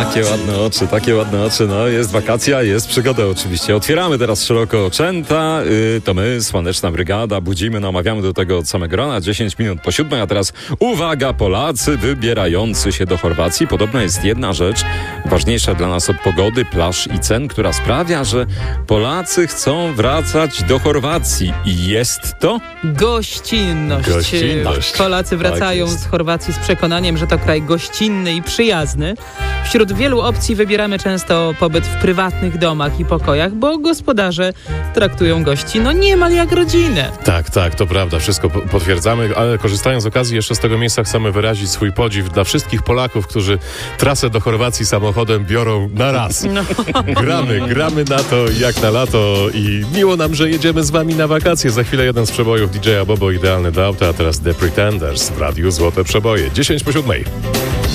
Takie ładne oczy. No, jest wakacja, jest przygoda oczywiście. Otwieramy teraz szeroko oczęta. To my, Słoneczna Brygada, budzimy, namawiamy do tego od samego rana, 10 minut po 7, a teraz uwaga, Polacy wybierający się do Chorwacji. Podobno jest jedna rzecz, ważniejsza dla nas od pogody, plaż i cen, która sprawia, że Polacy chcą wracać do Chorwacji. I jest to? Gościnność. Polacy wracają z Chorwacji z przekonaniem, że to kraj gościnny i przyjazny. Wśród wielu opcji wybieramy często pobyt w prywatnych domach i pokojach, bo gospodarze traktują gości niemal jak rodzinę. Tak, to prawda, wszystko potwierdzamy, ale korzystając z okazji jeszcze z tego miejsca chcemy wyrazić swój podziw dla wszystkich Polaków, którzy trasę do Chorwacji samochodem biorą na raz. Gramy na to jak na lato i miło nam, że jedziemy z wami na wakacje. Za chwilę jeden z przebojów DJ-a Bobo, idealny do auta, a teraz The Pretenders w Radiu Złote Przeboje. 10 po 7.